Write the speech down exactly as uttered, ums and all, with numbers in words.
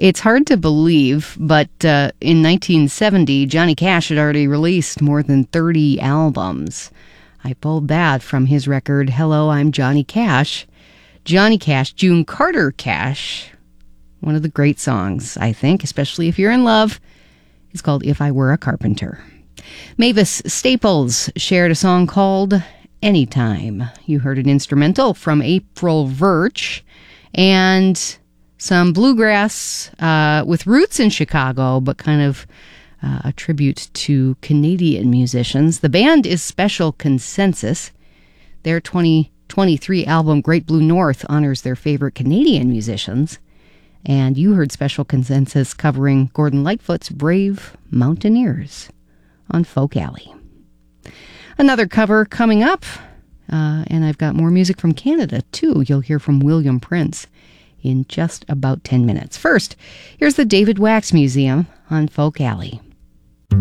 It's hard to believe, but uh, in nineteen seventy, Johnny Cash had already released more than thirty albums. I pulled that from his record, Hello, I'm Johnny Cash. Johnny Cash, June Carter Cash, one of the great songs, I think, especially if you're in love. It's called If I Were a Carpenter. Mavis Staples shared a song called Anytime. You heard an instrumental from April Virch and some bluegrass uh, with roots in Chicago, but kind of uh, a tribute to Canadian musicians. The band is Special Consensus. Their twenty twenty-three album, Great Blue North, honors their favorite Canadian musicians. And you heard Special Consensus covering Gordon Lightfoot's Brave Mountaineers on Folk Alley. Another cover coming up, uh, and I've got more music from Canada, too. You'll hear from William Prince in just about ten minutes. First, here's the David Wax Museum on Folk Alley.